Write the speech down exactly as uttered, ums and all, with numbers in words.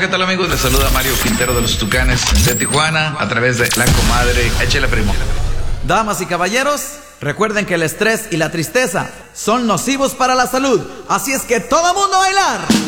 ¿qué tal, amigos? Les saluda Mario Quintero de los Tucanes de Tijuana a través de La Comadre. Échale, primo. Damas y caballeros, recuerden que el estrés y la tristeza son nocivos para la salud. Así es que todo mundo a bailar.